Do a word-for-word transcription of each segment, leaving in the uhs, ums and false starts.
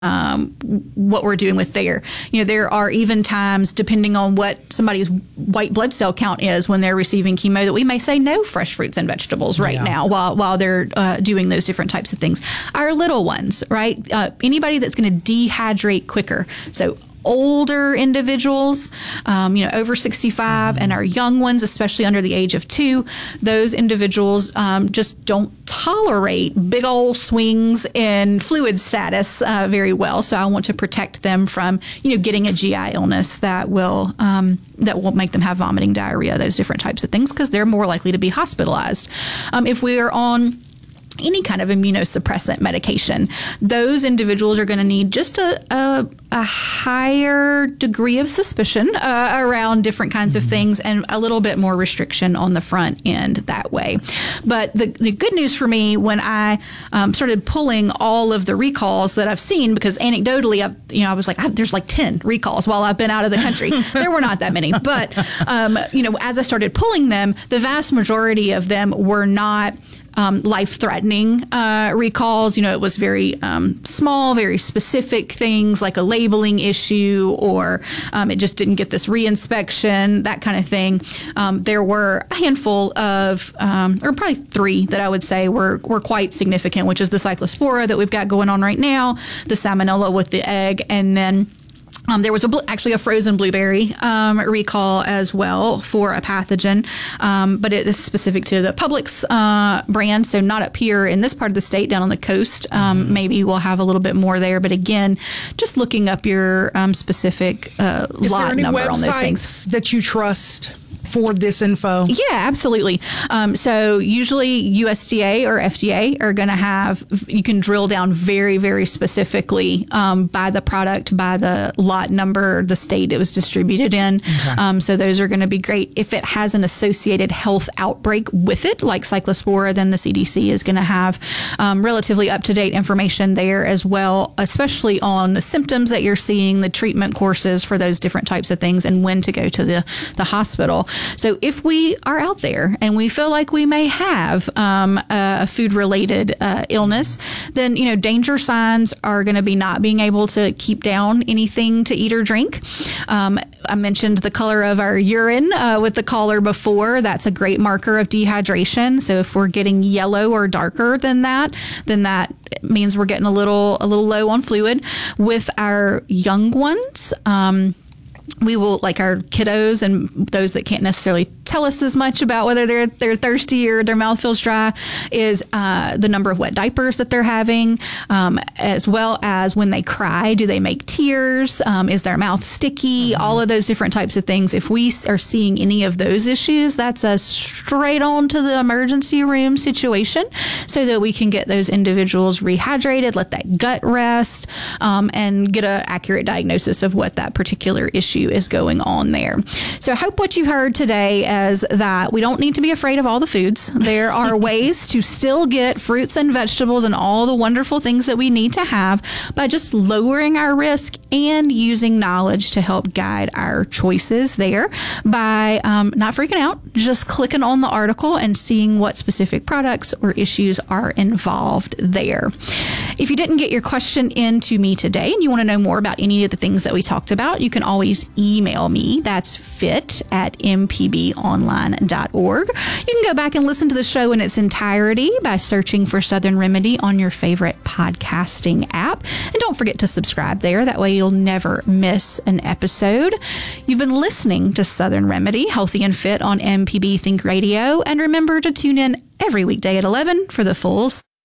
Um, what we're doing with there. You know, there are even times, depending on what somebody's white blood cell count is when they're receiving chemo, that we may say no fresh fruits and vegetables right yeah. now while while they're uh, doing those different types of things. Our little ones, right? Uh, anybody that's going to dehydrate quicker. So older individuals, um, you know, over sixty-five, mm-hmm. and our young ones, especially under the age of two, those individuals um, just don't tolerate big old swings in fluid status uh, very well. So I want to protect them from, you know, getting a G I illness that will um, that will make them have vomiting, diarrhea, those different types of things, because they're more likely to be hospitalized. Um, if we are on any kind of immunosuppressant medication, those individuals are going to need just a, a, a higher degree of suspicion uh, around different kinds mm-hmm. of things, and a little bit more restriction on the front end that way. But the, the good news for me, when I um, started pulling all of the recalls that I've seen, because anecdotally, I've, you know, I was like, there's like ten recalls while I've been out of the country. There were not that many, but um, you know, as I started pulling them, the vast majority of them were not Um, life-threatening uh, recalls. You know, it was very um, small, very specific things like a labeling issue, or um, it just didn't get this reinspection, that kind of thing. Um, there were a handful of, um, or probably three that I would say were were quite significant, which is the Cyclospora that we've got going on right now, the Salmonella with the egg, and then Um, there was a bl- actually a frozen blueberry um, recall as well for a pathogen, um, but it is specific to the Publix uh, brand, so not up here in this part of the state, down on the coast. Um, mm-hmm. Maybe we'll have a little bit more there, but again, just looking up your um, specific uh, lot number on those things. Is there any websites that you trust for this info? Yeah, absolutely. Um, so usually U S D A or F D A are going to have, you can drill down very, very specifically um, by the product, by the lot number, the state it was distributed in. Okay. Um, so those are going to be great. If it has an associated health outbreak with it, like Cyclospora, then the C D C is going to have um, relatively up-to-date information there as well, especially on the symptoms that you're seeing, the treatment courses for those different types of things, and when to go to the, the hospital. So if we are out there and we feel like we may have um, a food-related uh, illness, then, you know, danger signs are going to be not being able to keep down anything to eat or drink. Um, I mentioned the color of our urine uh, with the caller before. That's a great marker of dehydration. So if we're getting yellow or darker than that, then that means we're getting a little a little low on fluid. With our young ones, um, we will, like our kiddos and those that can't necessarily tell us as much about whether they're they're thirsty or their mouth feels dry, is uh, the number of wet diapers that they're having, um, as well as when they cry, do they make tears? Um, is their mouth sticky? Mm-hmm. All of those different types of things. If we are seeing any of those issues, that's a straight on to the emergency room situation, so that we can get those individuals rehydrated, let that gut rest, um, and get an accurate diagnosis of what that particular issue is going on there. So I hope what you heard today is that we don't need to be afraid of all the foods. There are ways to still get fruits and vegetables and all the wonderful things that we need to have by just lowering our risk and using knowledge to help guide our choices there by um, not freaking out, just clicking on the article and seeing what specific products or issues are involved there. If you didn't get your question in to me today and you want to know more about any of the things that we talked about, you can always email me. That's fit at m p b online dot org. You can go back and listen to the show in its entirety by searching for Southern Remedy on your favorite podcasting app. And don't forget to subscribe there. That way you'll never miss an episode. You've been listening to Southern Remedy, Healthy and Fit on M P B Think Radio. And remember to tune in every weekday at eleven for the full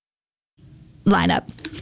lineup.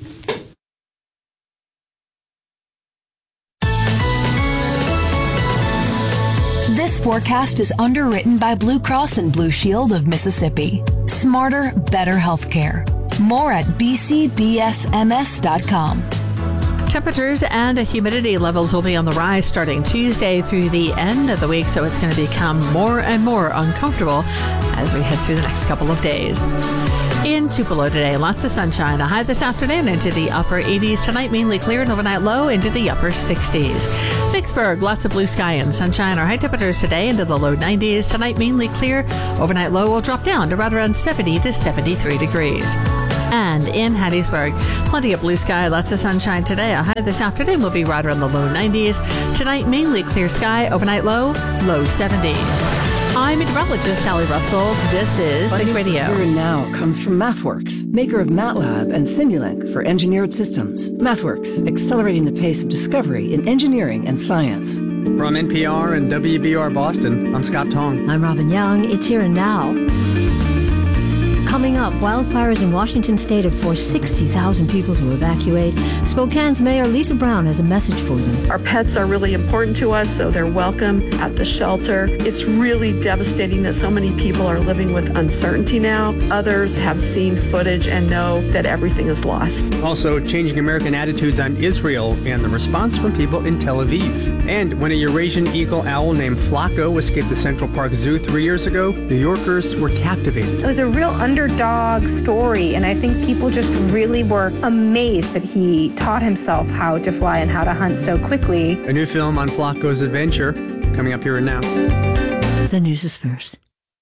This forecast is underwritten by Blue Cross and Blue Shield of Mississippi. Smarter, better healthcare. More at b c b s m s dot com. Temperatures and humidity levels will be on the rise starting Tuesday through the end of the week, so it's going to become more and more uncomfortable as we head through the next couple of days. In Tupelo today, lots of sunshine. A high this afternoon into the upper eighties. Tonight, mainly clear, and overnight low into the upper sixties. Vicksburg, lots of blue sky and sunshine. Our high temperatures today into the low nineties. Tonight, mainly clear. Overnight low will drop down to right around seventy to seventy-three degrees. And in Hattiesburg, plenty of blue sky, lots of sunshine today. A high this afternoon will be right around the low nineties. Tonight, mainly clear sky, overnight low, low seventies. I'm meteorologist Sally Russell. This is The Radio. Here and Now comes from MathWorks, maker of MATLAB and Simulink for engineered systems. MathWorks, accelerating the pace of discovery in engineering and science. From N P R and W B R Boston, I'm Scott Tong. I'm Robin Young. It's Here and Now. Coming up, wildfires in Washington state have forced sixty thousand people to evacuate. Spokane's Mayor Lisa Brown has a message for them. Our pets are really important to us, so they're welcome at the shelter. It's really devastating that so many people are living with uncertainty now. Others have seen footage and know that everything is lost. Also, changing American attitudes on Israel and the response from people in Tel Aviv. And when a Eurasian eagle owl named Flacco escaped the Central Park Zoo three years ago, New Yorkers were captivated. It was a real underdog story, and I think people just really were amazed that he taught himself how to fly and how to hunt so quickly. A new film on Flacco's adventure coming up here and now. The news is first.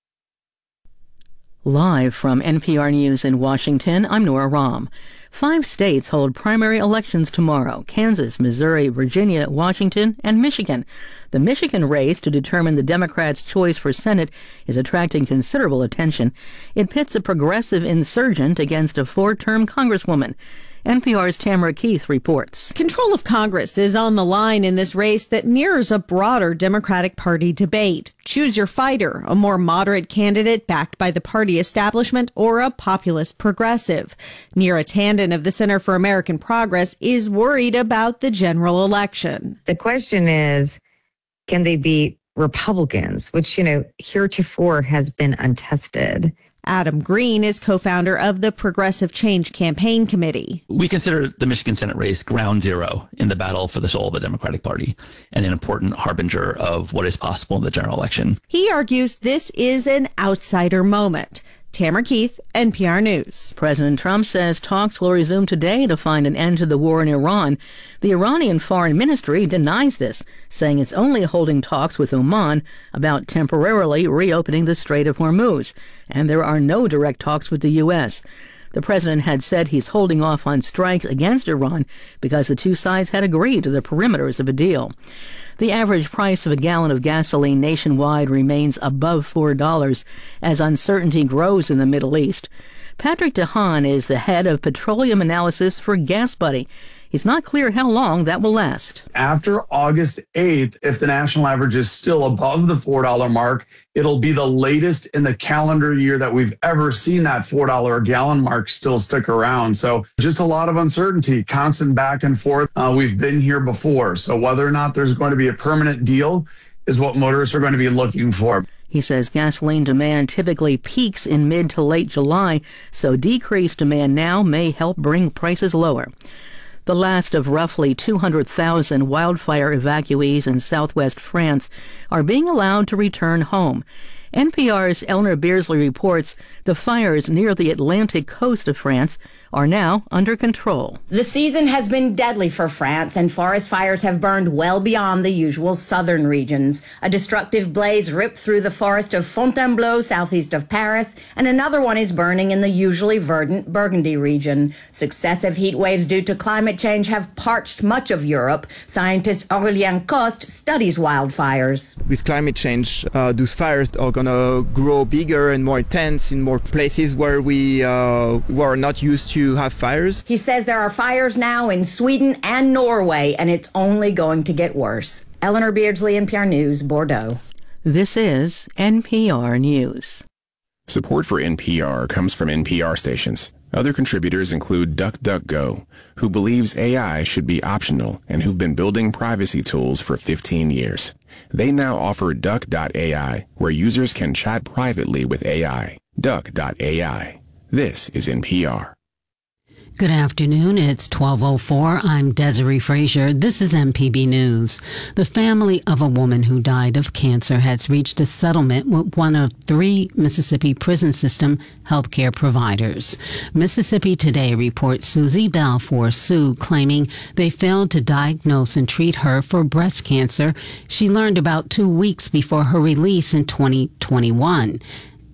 Live from N P R News in Washington, I'm Nora Rahm. Five states hold primary elections tomorrow: Kansas, Missouri, Virginia, Washington, and Michigan. The Michigan race to determine the Democrats' choice for Senate is attracting considerable attention. It pits a progressive insurgent against a four-term congresswoman. N P R's Tamara Keith reports. Control of Congress is on the line in this race that mirrors a broader Democratic Party debate. Choose your fighter, a more moderate candidate backed by the party establishment or a populist progressive. Neera Tanden of the Center for American Progress is worried about the general election. The question is, can they beat Republicans, which, you know, heretofore has been untested? Adam Green is co-founder of the Progressive Change Campaign Committee. We consider the Michigan Senate race ground zero in the battle for the soul of the Democratic Party and an important harbinger of what is possible in the general election. He argues this is an outsider moment. Tamara Keith, N P R News. President Trump says talks will resume today to find an end to the war in Iran. The Iranian Foreign Ministry denies this, saying it's only holding talks with Oman about temporarily reopening the Strait of Hormuz, and there are no direct talks with the U S. The president had said he's holding off on strikes against Iran because the two sides had agreed to the perimeters of a deal. The average price of a gallon of gasoline nationwide remains above four dollars as uncertainty grows in the Middle East. Patrick DeHaan is the head of petroleum analysis for GasBuddy. It's not clear how long that will last. After August eighth, if the national average is still above the four dollar mark, it'll be the latest in the calendar year that we've ever seen that four dollar a gallon mark still stick around. So just a lot of uncertainty, constant back and forth. Uh, we've been here before. So whether or not there's going to be a permanent deal is what motorists are going to be looking for. He says gasoline demand typically peaks in mid to late July, so decreased demand now may help bring prices lower. The last of roughly two hundred thousand wildfire evacuees in southwest France are being allowed to return home. N P R's Eleanor Beardsley reports the fires near the Atlantic coast of France are now under control. The season has been deadly for France, and forest fires have burned well beyond the usual southern regions. A destructive blaze ripped through the forest of Fontainebleau, southeast of Paris, and another one is burning in the usually verdant Burgundy region. Successive heat waves due to climate change have parched much of Europe. Scientist Aurélien Coste studies wildfires. With climate change, uh, those fires are going to grow bigger and more intense in more places where we uh, were not used to have fires. He says there are fires now in Sweden and Norway, and it's only going to get worse. Eleanor Beardsley, N P R News, Bordeaux. This is N P R News. Support for N P R comes from N P R stations. Other contributors include DuckDuckGo, who believes A I should be optional and who've been building privacy tools for fifteen years. They now offer Duck dot A I, where users can chat privately with A I. Duck dot A I. This is N P R. Good afternoon. It's twelve oh four. I'm Desiree Frazier. This is M P B News. The family of a woman who died of cancer has reached a settlement with one of three Mississippi prison system healthcare providers. Mississippi Today reports Susie Balfour sued, claiming they failed to diagnose and treat her for breast cancer she learned about two weeks before her release in twenty twenty-one.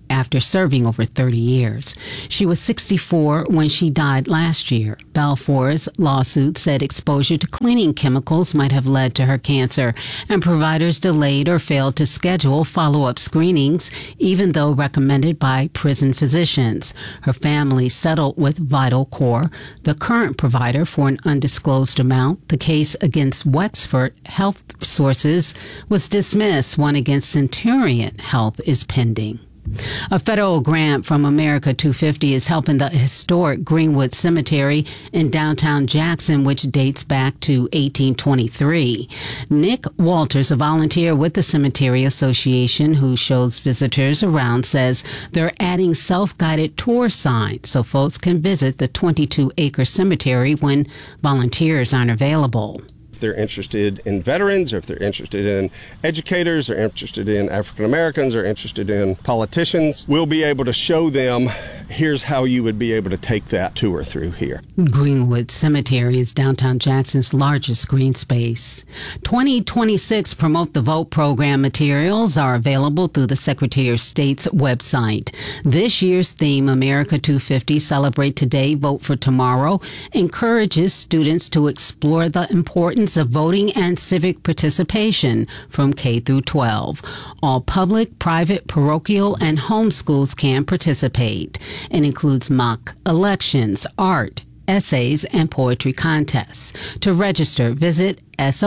after serving over thirty years. She was sixty-four when she died last year. Balfour's lawsuit said exposure to cleaning chemicals might have led to her cancer, and providers delayed or failed to schedule follow-up screenings, even though recommended by prison physicians. Her family settled with VitalCore, the current provider, for an undisclosed amount. The case against Wexford Health Sources was dismissed. One against Centurion Health is pending. A federal grant from America two fifty is helping the historic Greenwood Cemetery in downtown Jackson, which dates back to eighteen twenty-three. Nick Walters, a volunteer with the Cemetery Association who shows visitors around, says they're adding self-guided tour signs so folks can visit the twenty-two acre cemetery when volunteers aren't available. If they're interested in veterans, or if they're interested in educators, or interested in African Americans, or interested in politicians, we'll be able to show them, here's how you would be able to take that tour through here. Greenwood Cemetery is downtown Jackson's largest green space. twenty twenty-six Promote the Vote program materials are available through the Secretary of State's website. This year's theme, America two fifty, Celebrate Today, Vote for Tomorrow, encourages students to explore the importance of voting and civic participation from K through twelve. All public, private, parochial, and home schools can participate. It includes mock elections, art, essays, and poetry contests. To register, visit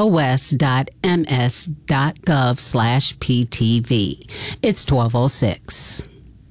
sos.ms.gov slash PTV. It's twelve oh six.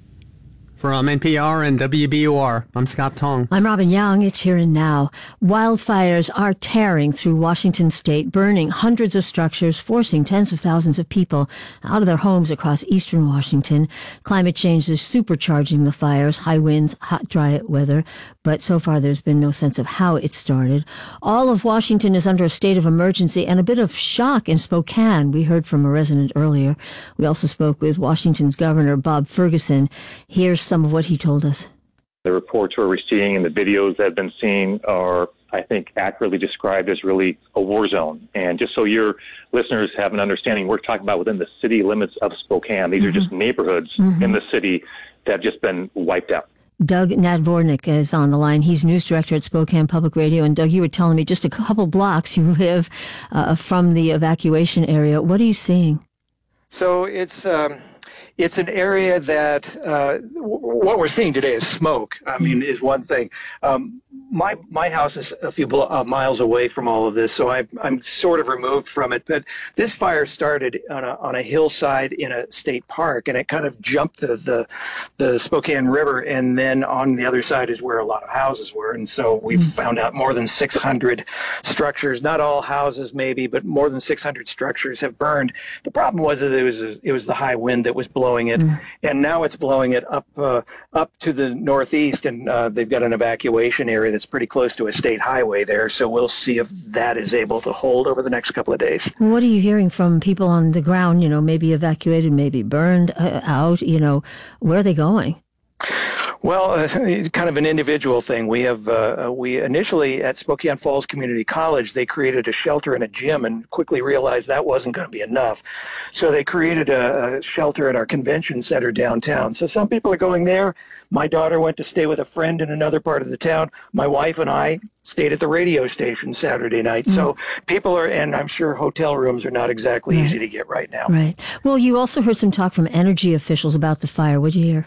From N P R and W B U R, I'm Scott Tong. I'm Robin Young. It's Here and Now. Wildfires are tearing through Washington state, burning hundreds of structures, forcing tens of thousands of people out of their homes across eastern Washington. Climate change is supercharging the fires, high winds, hot, dry weather, but so far there's been no sense of how it started. All of Washington is under a state of emergency and a bit of shock in Spokane. We heard from a resident earlier. We also spoke with Washington's Governor Bob Ferguson. Here's some of what he told us. The reports we're seeing and the videos that have been seen are, I think, accurately described as really a war zone. And just so your listeners have an understanding, we're talking about within the city limits of Spokane. These mm-hmm. are just neighborhoods mm-hmm. in the city that have just been wiped out. Doug Nadvornik is on the line. He's news director at Spokane Public Radio. And Doug, you were telling me just a couple blocks you live uh, from the evacuation area. What are you seeing? So it's... Um It's an area that uh, w- what we're seeing today is smoke. I mean, is one thing. Um, my my house is a few blo- uh, miles away from all of this, so I, I'm sort of removed from it. But this fire started on a on a hillside in a state park, and it kind of jumped the, the the Spokane River, and then on the other side is where a lot of houses were. And so we found out more than six hundred structures, not all houses maybe, but more than six hundred structures have burned. The problem was that it was it was the high wind that was blowing it, mm. and now it's blowing it up uh, up to the northeast, and uh, they've got an evacuation area that's pretty close to a state highway there, so we'll see if that is able to hold over the next couple of days. What are you hearing from people on the ground, you know, maybe evacuated, maybe burned uh, out, you know, where are they going? Well, uh, kind of an individual thing. We have, uh, we initially at Spokane Falls Community College, they created a shelter and a gym and quickly realized that wasn't going to be enough. So they created a, a shelter at our convention center downtown. So some people are going there. My daughter went to stay with a friend in another part of the town. My wife and I stayed at the radio station Saturday night. Mm. So people are, and I'm sure hotel rooms are not exactly right. easy to get right now. Right. Well, you also heard some talk from energy officials about the fire. What did you hear?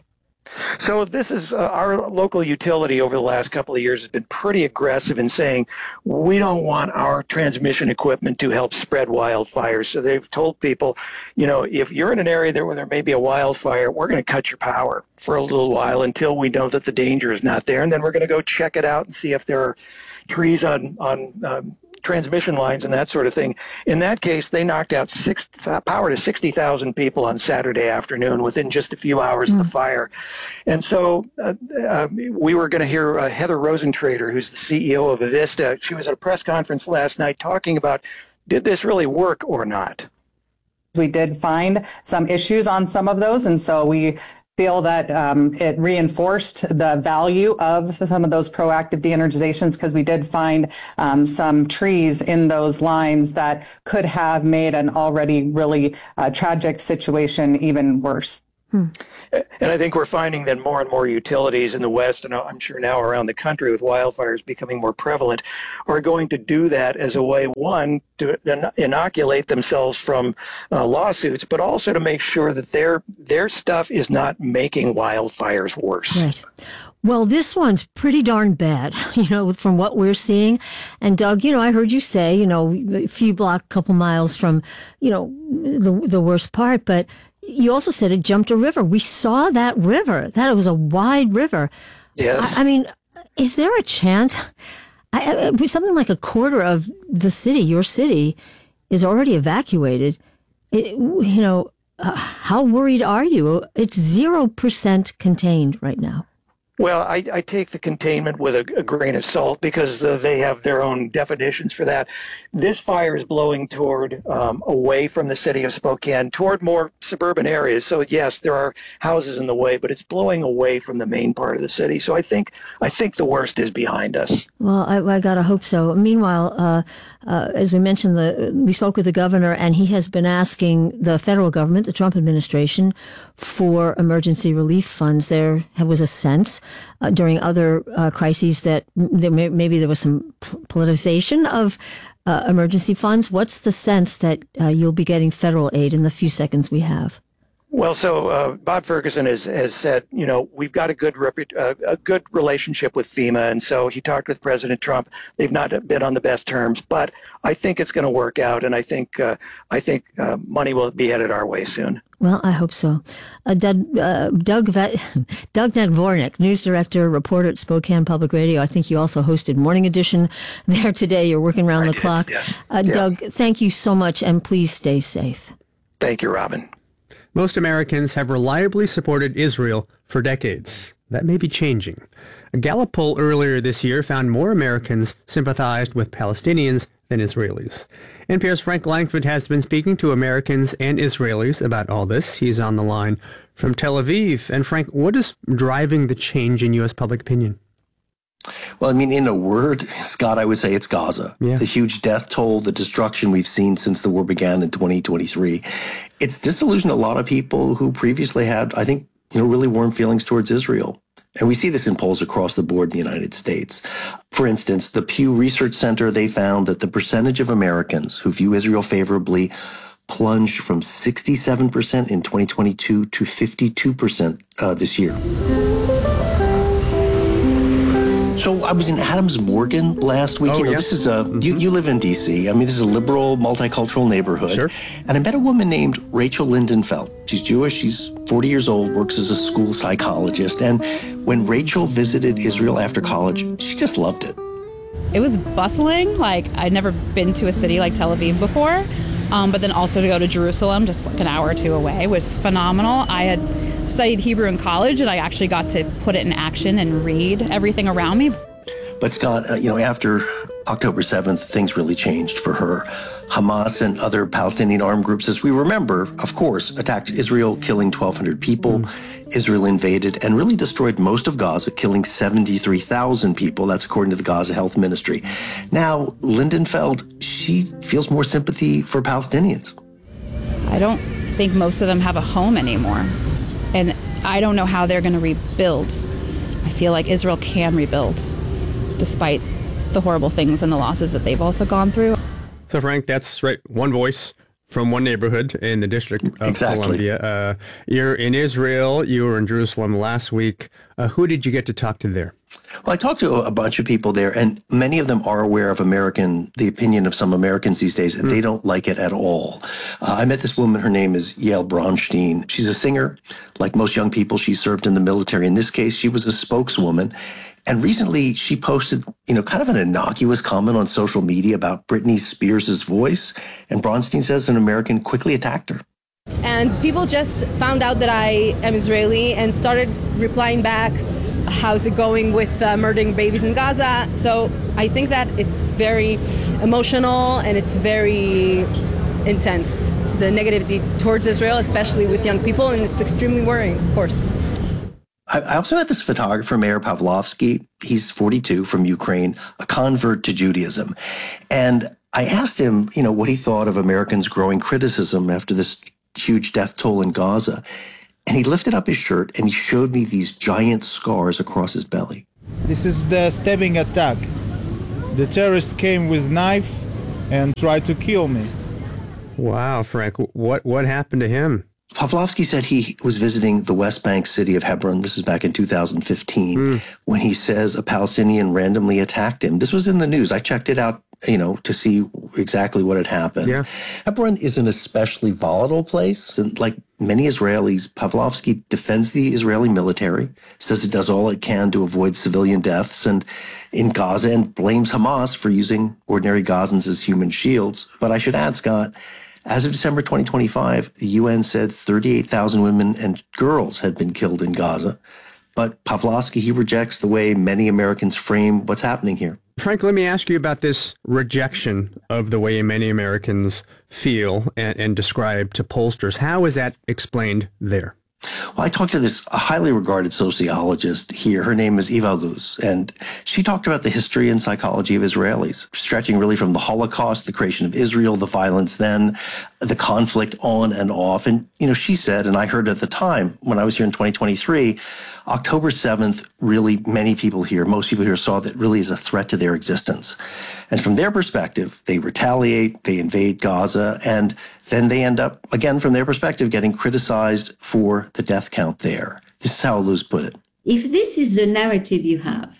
So this is uh, our local utility over the last couple of years has been pretty aggressive in saying we don't want our transmission equipment to help spread wildfires. So they've told people, you know, if you're in an area there where there may be a wildfire, we're going to cut your power for a little while until we know that the danger is not there. And then we're going to go check it out and see if there are trees on, on um, transmission lines and that sort of thing. In that case, they knocked out six, uh, power to sixty thousand people on Saturday afternoon within just a few hours mm. of the fire. And so uh, uh, we were going to hear uh, Heather Rosentrader, who's the C E O of Avista. She was at a press conference last night talking about, did this really work or not? We did find some issues on some of those, and so we feel that um, it reinforced the value of some of those proactive de-energizations, because we did find um, some trees in those lines that could have made an already really uh, tragic situation even worse. Hmm. And I think we're finding that more and more utilities in the West, and I'm sure now around the country with wildfires becoming more prevalent, are going to do that as a way, one, to inoculate themselves from uh, lawsuits, but also to make sure that their their stuff is not making wildfires worse. Right. Well, this one's pretty darn bad, you know, from what we're seeing. And Doug, you know, I heard you say, you know, a few block, couple miles from, you know, the the worst part, but you also said it jumped a river. We saw that river. That it was a wide river. Yes. I, I mean, is there a chance? I, I, something like a quarter of the city, your city, is already evacuated. It, you know, uh, how worried are you? It's zero percent contained right now. Well, I, I take the containment with a, a grain of salt because uh, they have their own definitions for that. This fire is blowing toward, um, away from the city of Spokane, toward more suburban areas. So yes, there are houses in the way, but it's blowing away from the main part of the city. So I think I think the worst is behind us. Well, I, I gotta hope so. Meanwhile, uh, uh, as we mentioned, the we spoke with the governor, and he has been asking the federal government, the Trump administration, for emergency relief funds. There was a sense Uh, during other uh, crises that there may, maybe there was some p- politicization of uh, emergency funds. What's the sense that uh, you'll be getting federal aid in the few seconds we have? Well, so uh, Bob Ferguson has, has said, you know, we've got a good repu- uh, a good relationship with FEMA, and so he talked with President Trump. They've not been on the best terms, but I think it's going to work out, and I think uh, I think uh, money will be headed our way soon. Well, I hope so. Uh, Doug, uh, Doug, Vet- Doug Nadvornik, news director, reporter at Spokane Public Radio. I think you also hosted Morning Edition there today. You're working around I the did, clock. Yes. Uh, Yeah. Doug, thank you so much, and please stay safe. Thank you, Robin. Most Americans have reliably supported Israel for decades. That may be changing. A Gallup poll earlier this year found more Americans sympathized with Palestinians than Israelis. N P R's Frank Langford has been speaking to Americans and Israelis about all this. He's on the line from Tel Aviv. And Frank, what is driving the change in U S public opinion? Well, I mean, in a word, Scott, I would say it's Gaza. Yeah. The huge death toll, the destruction we've seen since the war began in twenty twenty-three. It's disillusioned a lot of people who previously had, I think, you know, really warm feelings towards Israel. And we see this in polls across the board in the United States. For instance, the Pew Research Center, they found that the percentage of Americans who view Israel favorably plunged from sixty-seven percent in twenty twenty-two to fifty-two percent uh, this year. So I was in Adams Morgan last week. Oh, you know, yeah? this is a, Mm-hmm. you, you live in D C. I mean, this is a liberal, multicultural neighborhood. Sure. And I met a woman named Rachel Lindenfeld. She's Jewish. She's forty years old, works as a school psychologist. And when Rachel visited Israel after college, she just loved it. It was bustling. Like, I'd never been to a city like Tel Aviv before. Um, but then also to go to Jerusalem, just like an hour or two away, was phenomenal. I had studied Hebrew in college, and I actually got to put it in action and read everything around me. But Scott, uh, you know, after October seventh, things really changed for her. Hamas and other Palestinian armed groups, as we remember, of course, attacked Israel, killing twelve hundred people. Mm. Israel invaded and really destroyed most of Gaza, killing seventy-three thousand people. That's according to the Gaza Health Ministry. Now, Lindenfeld, she feels more sympathy for Palestinians. I don't think most of them have a home anymore. And I don't know how they're going to rebuild. I feel like Israel can rebuild, despite the horrible things and the losses that they've also gone through. So, Frank, that's right. One voice from one neighborhood in the District of exactly. Columbia. Uh, you're in Israel. You were in Jerusalem last week. Uh, who did you get to talk to there? Well, I talked to a bunch of people there, and many of them are aware of American, the opinion of some Americans these days, and mm. they don't like it at all. Uh, I met this woman. Her name is Yael Bronstein. She's a singer. Like most young people, she served in the military. In this case, she was a spokeswoman. And recently, she posted, you know, kind of an innocuous comment on social media about Britney Spears' voice. And Bronstein says an American quickly attacked her. And people just found out that I am Israeli and started replying back, how's it going with uh, murdering babies in Gaza? So I think that it's very emotional and it's very intense, the negativity towards Israel, especially with young people, and it's extremely worrying, of course. I also met this photographer, Meir Pavlovsky. He's forty-two, from Ukraine, a convert to Judaism. And I asked him, you know, what he thought of Americans' growing criticism after this huge death toll in Gaza. And he lifted up his shirt and he showed me these giant scars across his belly. This is the stabbing attack. The terrorist came with knife and tried to kill me. Wow, Frank, what what happened to him? Pawlowski said he was visiting the West Bank city of Hebron. This is back in two thousand fifteen, mm. when he says a Palestinian randomly attacked him. This was in the news. I checked it out, you know, to see exactly what had happened. Yeah. Hebron is an especially volatile place. And like many Israelis, Pawlowski defends the Israeli military, says it does all it can to avoid civilian deaths and in Gaza, and blames Hamas for using ordinary Gazans as human shields. But I should add, Scott, as of December twenty twenty-five, the U N said thirty-eight thousand women and girls had been killed in Gaza. But Pawlowski, he rejects the way many Americans frame what's happening here. Frank, let me ask you about this rejection of the way many Americans feel and, and describe to pollsters. How is that explained there? Well, I talked to this highly regarded sociologist here. Her name is Eva Luz, and she talked about the history and psychology of Israelis, stretching really from the Holocaust, the creation of Israel, the violence then, the conflict on and off. And, you know, she said, and I heard at the time when I was here in twenty twenty-three, October seventh, really many people here, most people here saw that really as a threat to their existence. And from their perspective, they retaliate, they invade Gaza, and then they end up, again, from their perspective, getting criticized for the death count there. This is how Luz put it. If this is the narrative you have,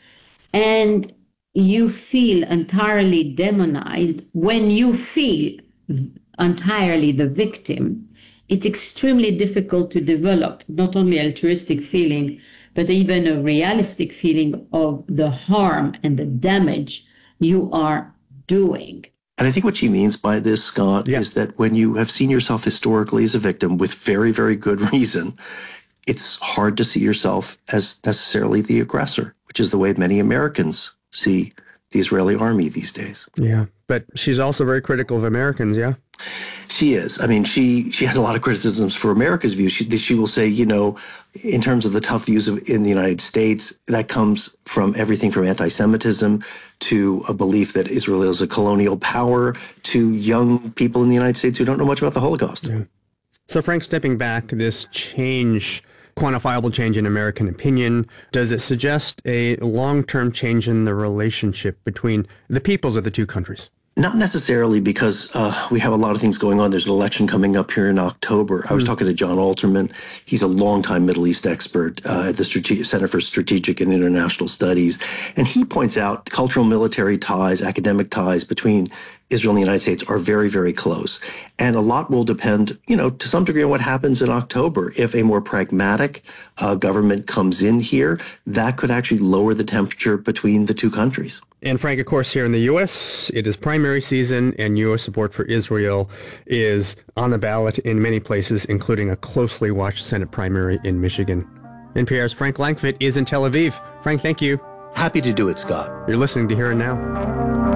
and you feel entirely demonized when you feel entirely the victim, it's extremely difficult to develop not only altruistic feeling, but even a realistic feeling of the harm and the damage you are doing. And I think what she means by this, Scott, yeah. is that when you have seen yourself historically as a victim with very, very good reason, it's hard to see yourself as necessarily the aggressor, which is the way many Americans see the Israeli army these days. Yeah, but she's also very critical of Americans, yeah? She is. I mean, she she has a lot of criticisms for America's view. She, she will say, you know, in terms of the tough views of, in the United States, that comes from everything from anti-Semitism to a belief that Israel is a colonial power to young people in the United States who don't know much about the Holocaust. Yeah. So, Frank, stepping back, this change, quantifiable change in American opinion, does it suggest a long-term change in the relationship between the peoples of the two countries? Not necessarily, because uh, we have a lot of things going on. There's an election coming up here in October. I was mm. talking to John Alterman. He's a longtime Middle East expert uh, at the Strate- Center for Strategic and International Studies. And he points out cultural military ties, academic ties between Israel and the United States are very, very close. And a lot will depend, you know, to some degree on what happens in October. If a more pragmatic uh, government comes in here, that could actually lower the temperature between the two countries. And Frank, of course, here in the U S, it is primary season, and U S support for Israel is on the ballot in many places, including a closely watched Senate primary in Michigan. N P R's Frank Langfitt is in Tel Aviv. Frank, thank you. Happy to do it, Scott. You're listening to Here and Now.